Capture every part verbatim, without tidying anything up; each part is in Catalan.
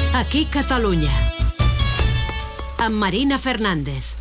Aquí Catalunya, amb Marina Fernández.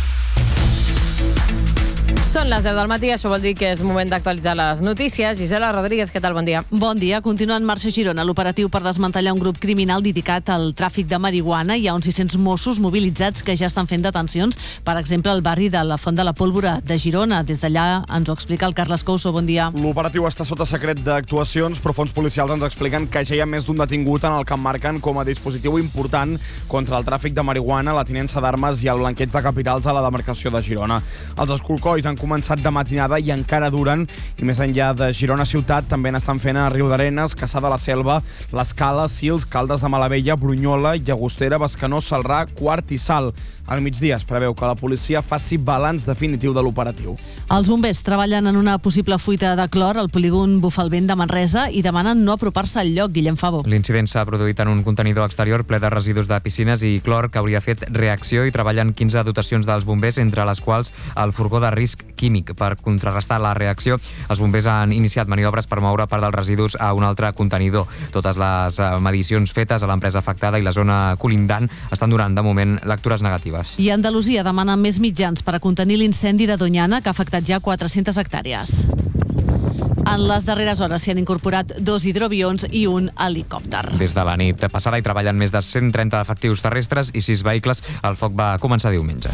Són les deu del matí, això vol dir que és moment d'actualitzar les notícies. Gisela Rodríguez, què tal? Bon dia. Bon dia. Continua en marxa a Girona l'operatiu per desmantellar un grup criminal dedicat al tràfic de marihuana. Hi ha uns sis-cents Mossos mobilitzats que ja estan fent detencions, per exemple, al barri de la Font de la Pólvora de Girona. Des d'allà ens ho explica el Carles Couso. Bon dia. L'operatiu està sota secret d'actuacions, però fons policials ens expliquen que ja hi ha més d'un detingut en el que marquen com a dispositiu important contra el tràfic de marihuana, la tinença d'armes i el blanqueig de capitals a la demarcació de Girona. Els escorcolls han començat de matinada i encara duren, i més enllà de Girona ciutat també n'estan fent a Riudarenes, Caçà de la Selva, l'Escala, Sils, Caldes de Malavella, Brunyola, Llagostera, Bescanó, Celrà, Quart i Salt. Al migdia es preveu que la policia faci balanç definitiu de l'operatiu. Els bombers treballen en una possible fuita de clor al polígon Bufalvent de Manresa i demanen no apropar-se al lloc. Guillem Fabó. L'incident s'ha produït en un contenidor exterior ple de residus de piscines i clor que hauria fet reacció, i treballen quinze dotacions dels bombers, entre les quals el furgó de risc químic. Per contrarrestar la reacció, els bombers han iniciat maniobres per moure part dels residus a un altre contenidor. Totes les medicions fetes a l'empresa afectada i la zona colindant estan donant, de moment, lectures negatives. I Andalusia demana més mitjans per a contenir l'incendi de Doñana, que ha afectat ja quatre-centes hectàrees. En les darreres hores s'hi han incorporat dos hidroavions i un helicòpter. Des de la nit passada hi treballen més de cent trenta efectius terrestres i sis vehicles. El foc va començar diumenge.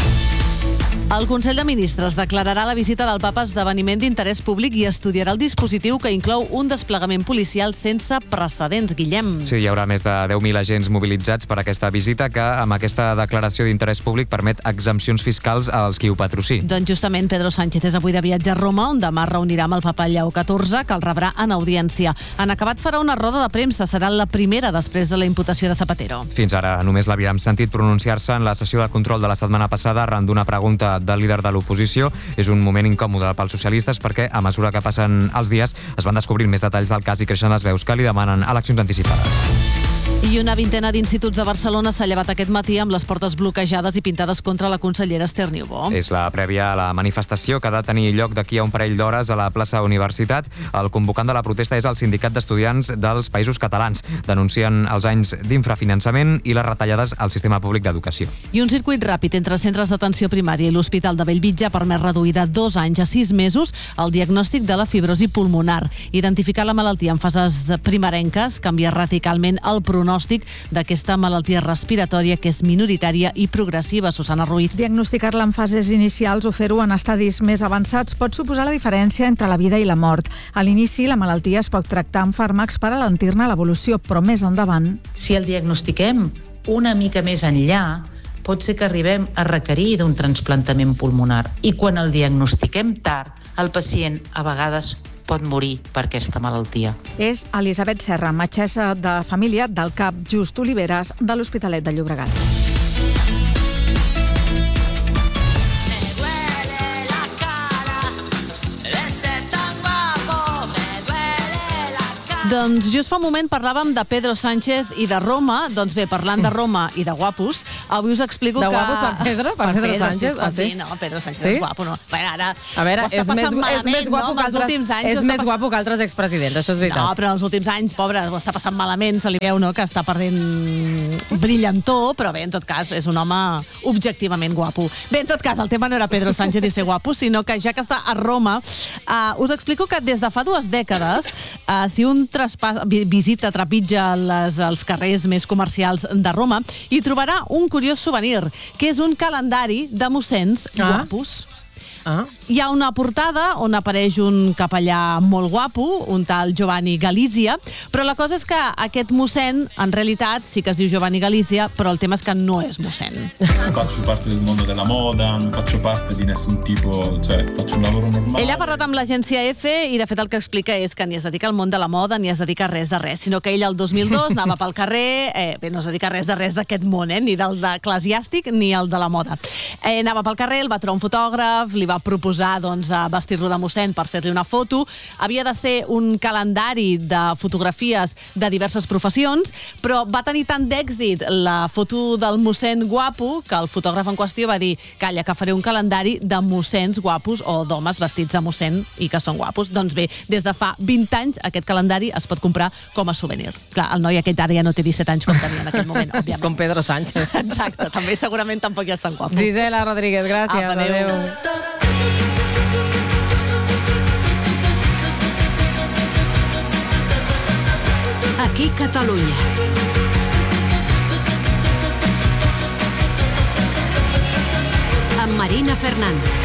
El Consell de Ministres declararà la visita del Papa esdeveniment d'interès públic i estudiarà el dispositiu que inclou un desplegament policial sense precedents. Guillem. Sí, hi haurà més de deu mil agents mobilitzats per aquesta visita, que amb aquesta declaració d'interès públic permet exempcions fiscals als qui ho patrocini. Doncs justament Pedro Sánchez és avui de viatge a Roma, on demà reunirà amb el Papa Lleó catorze, que el rebrà en audiència. En acabat farà una roda de premsa, serà la primera després de la imputació de Zapatero. Fins ara només l'havíem sentit pronunciar-se en la sessió de control de la setmana passada arran d'una pregunta del líder de l'oposició. És un moment incòmode pels socialistes perquè, a mesura que passen els dies, es van descobrint més detalls del cas i creixen les veus que li demanen eleccions anticipades. I una vintena d'instituts de Barcelona s'ha llevat aquest matí amb les portes bloquejades i pintades contra la consellera Esther Niubó. És la prèvia a la manifestació que ha de tenir lloc d'aquí a un parell d'hores a la plaça Universitat. El convocant de la protesta és el Sindicat d'Estudiants dels Països Catalans. Denuncien els anys d'infrafinançament i les retallades al sistema públic d'educació. I un circuit ràpid entre centres d'atenció primària i l'Hospital de Bellvitge ha permès reduir de dos anys a sis mesos el diagnòstic de la fibrosi pulmonar. Identificar la malaltia en fases primerenques canvia radicalment el pronòstic d'aquesta malaltia respiratòria, que és minoritària i progressiva. Susana Ruiz. Diagnosticar-la en fases inicials o fer-ho en estadis més avançats pot suposar la diferència entre la vida i la mort. A l'inici, la malaltia es pot tractar amb fàrmacs per alentir-ne l'evolució, però més endavant. Si el diagnostiquem una mica més enllà, pot ser que arribem a requerir d'un trasplantament pulmonar. I quan el diagnostiquem tard, el pacient a vegades pot morir per aquesta malaltia. És Elisabet Serra, metgessa de família del C A P Just Oliveres de l'Hospitalet de Llobregat. Doncs just fa un moment parlàvem de Pedro Sánchez i de Roma. Doncs bé, parlant de Roma i de guapos, avui us explico de que... De guapos per Pedro? Per, per Pedro, Pedro Sánchez? Sí, ah, sí? No, Pedro Sánchez sí? És guapo, no. Bé, ara, a veure, és més, és més guapo, no? que, altres, anys, és més pass... guapo que altres expresidents, això és veritat. No, però en els últims anys, pobre, ho està passant malament, se li veu, no?, que està perdent brillantor, però bé, en tot cas, és un home objectivament guapo. Bé, en tot cas, el tema no era Pedro Sánchez i ser guapo, sinó que ja que està a Roma, uh, us explico que des de fa dues dècades, uh, si un traspàs... visita, trepitja les, els carrers més comercials de Roma i trobarà un curiós souvenir, que és un calendari de mossens ah. guapos. Ah. Hi ha una portada on apareix un capellà molt guapo, un tal Giovanni Galizia, però la cosa és que aquest mossèn, en realitat, sí que es diu Giovanni Galizia, però el tema és que no és mossèn. Faccio parte del mondo della moda, non faccio parte di nessun tipo, cioè faccio un lavoro normale. Ell ha parlat amb l'agència F i de fet el que explica és que ni es dedica al món de la moda ni es dedica a res de res, sinó que ell el dos mil dos anava pel carrer, eh, bé, no es dedica a res de res d'aquest món, eh, ni del eclesiàstic ni el de la moda. Eh, anava pel carrer, el va trobar un fotògraf, li va va proposar doncs, vestir-lo de mossèn per fer-li una foto. Havia de ser un calendari de fotografies de diverses professions, però va tenir tant d'èxit la foto del mossèn guapo que el fotògraf en qüestió va dir: calla, que faré un calendari de mossèns guapos o d'homes vestits de mossèn i que són guapos. Doncs bé, des de fa vint anys aquest calendari es pot comprar com a souvenir. Clar, el noi aquest ara ja no té disset anys com tenia en aquell moment, òbviament. Com Pedro Sánchez. Exacte, també segurament tampoc ja és tan guapo. Gisela Rodríguez, gràcies. Apa, adéu. Adéu. Aquí Catalunya. Amb Marina Fernández.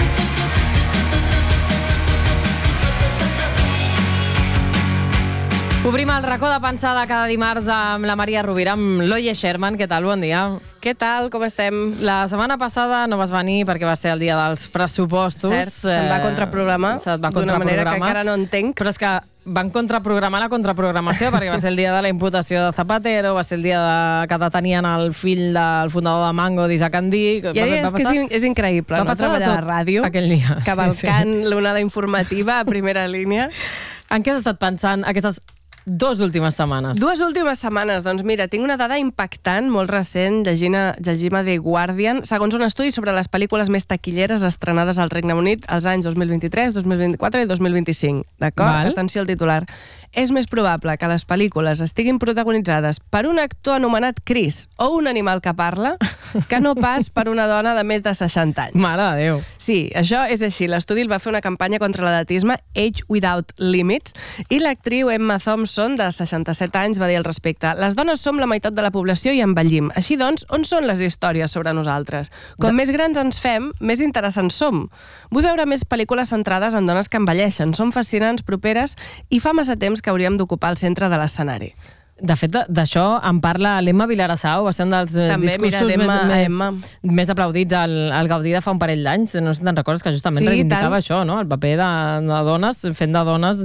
Obrim el racó de pensada cada dimarts amb la Maria Rovira, amb l'Oye Sherman. Què tal? Bon dia. Què tal? Com estem? La setmana passada no vas venir perquè va ser el dia dels pressupostos. Cert, se'm va contraprogramar d'una manera que encara no entenc. Però és que van contraprogramar la contraprogramació perquè va ser el dia de la imputació de Zapatero, va ser el dia de... que detenien el fill del fundador de Mango, d'Isaac Andí. Ja dius que és, és increïble, no? Treballar a la ràdio, aquell dia. Cavalcant sí, sí. l'onada informativa a primera línia. En què has estat pensant aquestes dues últimes setmanes? Dues últimes setmanes. Doncs mira, tinc una dada impactant, molt recent, llegint a, llegint a The Guardian. Segons un estudi sobre les pel·lícules més taquilleres estrenades al Regne Unit els anys dos mil vint-i-tres, dos mil vint-i-quatre i dos mil vint-i-cinc. D'acord? Atenció al titular. És més probable que les pel·lícules estiguin protagonitzades per un actor anomenat Chris o un animal que parla que no pas per una dona de més de seixanta anys. Mare de Déu. Sí, això és així. L'estudi el va fer una campanya contra l'edatisme, Age Without Limits, i l'actriu Emma Thompson, de seixanta-set anys, va dir al respecte: les dones som la meitat de la població i envellim. Així doncs, on són les històries sobre nosaltres? Com més grans ens fem, més interessants som. Vull veure més pel·lícules centrades en dones que envelleixen. Són fascinants, properes, i fa massa temps que hauríem d'ocupar el centre de l'escenari. De fet, d'això en parla l'Emma Vilarassau, va ser un dels També, discursos mira, més, més, Emma. més aplaudits al, al Gaudí de fa un parell d'anys. No sé si te'n recordes que justament sí, reivindicava tant. això, no? El paper de, de dones, fent de dones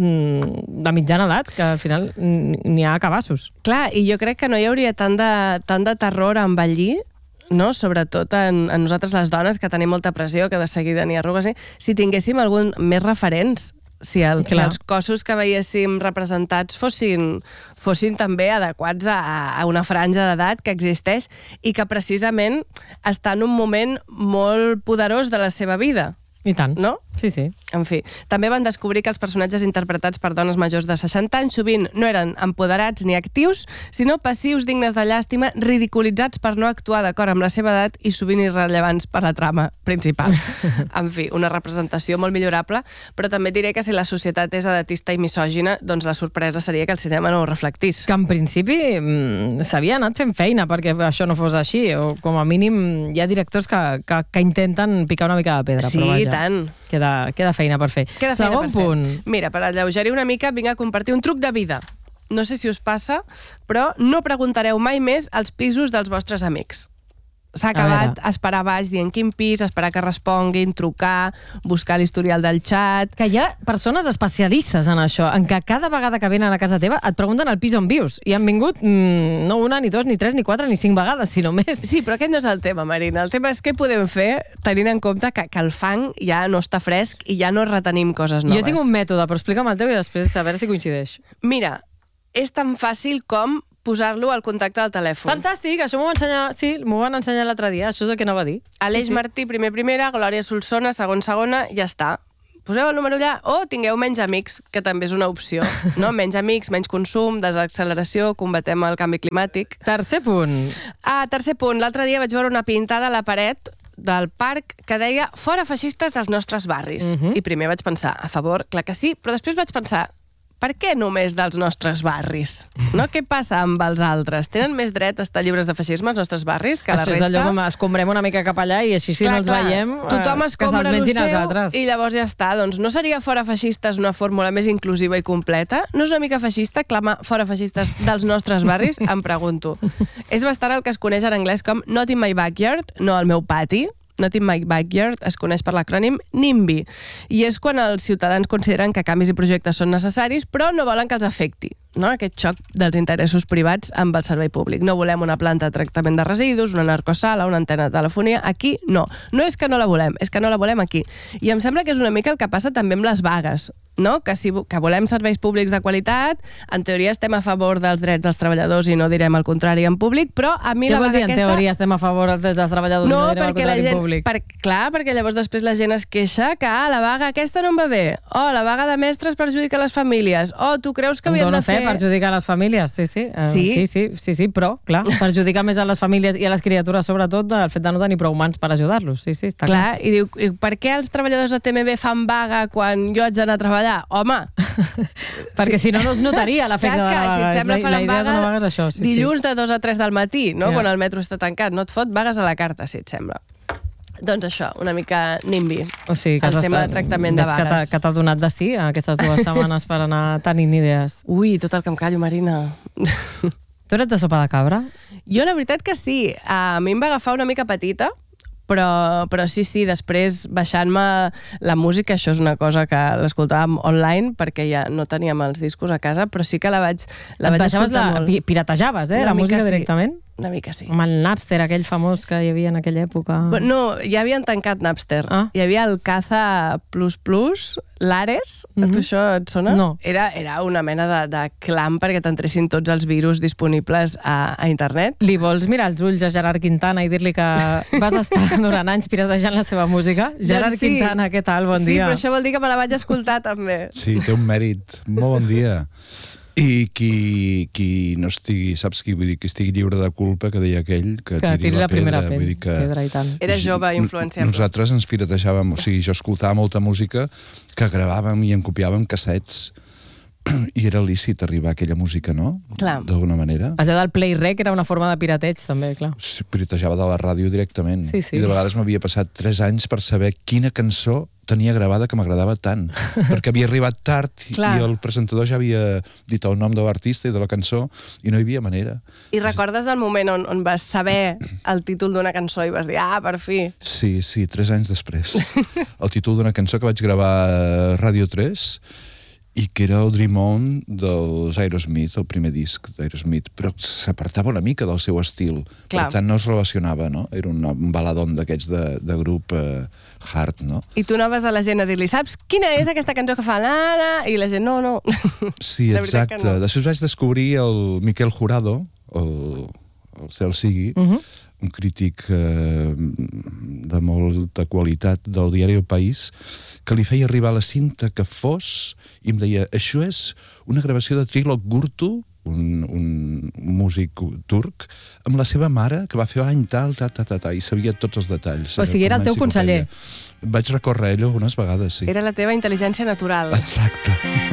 de mitjana edat, que al final n'hi ha cabassos. Clar, i jo crec que no hi hauria tant de, tant de terror a envellir, no? Sobretot en, en nosaltres les dones, que tenim molta pressió, que de seguida n'hi ha arrugues, eh? Si tinguéssim algun més referents, si, el, si els cossos que veiéssim representats fossin, fossin també adequats a, a una franja d'edat que existeix i que precisament està en un moment molt poderós de la seva vida. I tant. No? Sí, sí. En fi, també van descobrir que els personatges interpretats per dones majors de seixanta anys sovint no eren empoderats ni actius, sinó passius dignes de llàstima, ridiculitzats per no actuar d'acord amb la seva edat i sovint irrellevants per la trama principal. En fi, una representació molt millorable, però també diré que si la societat és edatista i misògina, doncs la sorpresa seria que el cinema no ho reflectís. Que en principi s'havia anat fent feina perquè això no fos així, o com a mínim hi ha directors que, que, que intenten picar una mica de pedra. Sí, però vaja, tant. Queda, queda feina per fer. Queda feina Segon per punt. Fer. Mira, per alleugerir una mica, vinc a compartir un truc de vida. No sé si us passa, però no preguntareu mai més als pisos dels vostres amics. S'ha acabat esperar baix dient quin pis, esperar que responguin, trucar, buscar l'historial del xat... Que hi ha persones especialistes en això, en què cada vegada que venen a casa teva et pregunten el pis on vius. I han vingut mmm, no una, ni dos, ni tres, ni quatre, ni cinc vegades, sinó més. Sí, però aquest no és el tema, Marina. El tema és què podem fer tenint en compte que, que el fang ja no està fresc i ja no retenim coses noves. Jo tinc un mètode, però explica'm el teu i després a veure si coincideix. Mira, és tan fàcil com posar-lo al contacte del telèfon. Fantàstic, això m'ho van ensenyar, sí, m'ho van ensenyar l'altre dia, això és el que anava a dir. Aleix sí, sí. Martí, primer primera, Glòria Solsona, segon segona, ja està. Poseu el número allà, o tingueu menys amics, que també és una opció, no? Menys amics, menys consum, desacceleració, combatem el canvi climàtic. Tercer punt. Ah, tercer punt, l'altre dia vaig veure una pintada a la paret del parc que deia fora feixistes dels nostres barris. Uh-huh. I primer vaig pensar, a favor, clar que sí, però després vaig pensar, per què només dels nostres barris? No? Què passa amb els altres? Tenen més dret a estar lliures de feixisme els nostres barris que la això resta? Això és allò que escombrem una mica cap allà i així si clar, no els clar. veiem, tothom eh, que se'ls mengin els altres. I llavors ja està. Doncs no seria fora feixistes una fórmula més inclusiva i completa? No és una mica feixista clamar fora feixistes dels nostres barris? Em pregunto. És bastant el que es coneix en anglès com not in my backyard, no al meu pati. Not in my backyard es coneix per l'acrònim NIMBY, i és quan els ciutadans consideren que canvis i projectes són necessaris però no volen que els afecti. no? Aquest xoc dels interessos privats amb el servei públic. No volem una planta de tractament de residus, una narcosala, una antena de telefonia. Aquí no. No és que no la volem, és que no la volem aquí. I em sembla que és una mica el que passa també amb les vagues, no? Que, si, que volem serveis públics de qualitat, en teoria estem a favor dels drets dels treballadors i no direm el contrari en públic, però a mi Què la vol vaga dir, en aquesta... teoria estem a favor dels drets dels treballadors no, i no direm el perquè la contrari gent, en públic? per, clar, perquè llavors després la gent es queixa que ah, la vaga aquesta no em va bé, oh, la vaga de mestres perjudica les famílies, oh, tu creus que havíem Em de dóna fe, fer... perjudicar les famílies, sí, sí. Uh, Sí? sí, sí, sí, sí, però, clar, perjudicar més a les famílies i a les criatures, sobretot, el fet de no tenir prou mans per ajudar-los. Sí, sí, està clar. Clar, i diu, i per què els treballadors de T M B fan vaga quan jo haig d'anar a treballar? Home, Perquè si no, no es notaria l'efecte de clar, la és que, vaga. si et sembla, la, la faran idea vaga, d'una vaga és això. Sí, dilluns de dos a tres del matí, no? Ja. Quan el metro està tancat. No et fot vagues a la carta, si et sembla. Doncs això, una mica nimbi. O sigui, que el has tema estat- de tractament de veig que t'ha- vagues. que t'ha donat de sí aquestes dues setmanes per anar tenint idees. Ui, tot el que em callo, Marina. Tu eres de sopa de cabra? Jo la veritat que sí. A mi em va agafar una mica petita, però, però sí, sí, després baixant-me la música, això és una cosa que l'escoltàvem online perquè ja no teníem els discos a casa, però sí que la vaig, la Et vaig baixaves escoltar la, molt. pi- piratejaves, eh, Una la mica música sí. directament? Una mica sí. Amb el Napster, aquell famós que hi havia en aquella època. No, ja havien tancat Napster. Ah. Hi havia el Caza Plus Plus, l'Ares, a tu això et sona? No. Era, era una mena de, de clam perquè t'entressin tots els virus disponibles a, a internet. Li vols mirar els ulls a Gerard Quintana i dir-li que vas estar durant anys piratejant la seva música? Gerard Doncs sí. Quintana, què tal? Bon sí, dia. però això vol dir que me la vaig escoltar també. Sí, té un mèrit. Molt bon dia. I qui, qui no estigui, saps qui, vull dir, qui estigui lliure de culpa, que deia aquell, que, Que tiri la primera pedra. Vull dir que pedra i tant. Era jove i influenciable. Nosaltres ens piratejàvem, o sigui, jo escoltava molta música que gravàvem i en copiàvem cassets i era lícit arribar a aquella música, no? Clar. D'alguna manera. Allò del play rec era una forma de pirateig, també, clar. Sí, piratejava de la ràdio directament. Sí, sí. I de vegades m'havia passat tres anys per saber quina cançó tenia gravada que m'agradava tant. Perquè havia arribat tard i, Clar. i el presentador ja havia dit el nom de l'artista i de la cançó i no hi havia manera. I recordes el moment on, on vas saber el títol d'una cançó i vas dir, ah, per fi. Sí, sí, tres anys després. El títol d'una cançó que vaig gravar a Ràdio tres i que era el Dream On dels Aerosmith, el primer disc d'Aerosmith, però s'apartava una mica del seu estil. Clar. Per tant, no es relacionava, no? Era un, un baladón d'aquests de, de grup eh, hard, no? I tu anaves a la gent a dir-li, saps quina és aquesta cançó que fa l'Anna? I la gent, no, no. Sí, La veritat exacte. que no. Després vaig descobrir el Miquel Jurado, el, el cel sigui, uh -huh. un crític eh, de molta qualitat del diari El País, que li feia arribar la cinta que fos i em deia, això és una gravació de Trilok Gurtu, un, un músic turc, amb la seva mare, que va fer any tal, ta, ta, ta, ta, i sabia tots els detalls. O sigui, era el teu conseller. Vaig recórrer a ell algunes vegades, sí. Era la teva intel·ligència natural. Exacte.